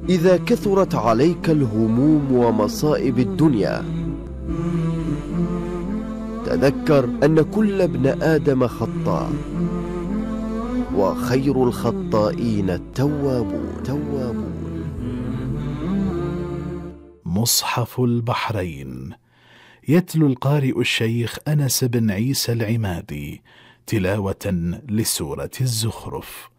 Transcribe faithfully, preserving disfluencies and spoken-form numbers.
إذا كثرت عليك الهموم ومصائب الدنيا، تذكر أن كل ابن آدم خطاء، وخير الخطائين التوابون. توابون. مصحف البحرين، يتلو القارئ الشيخ أنس بن عيسى العمادي تلاوة لسورة الزخرف.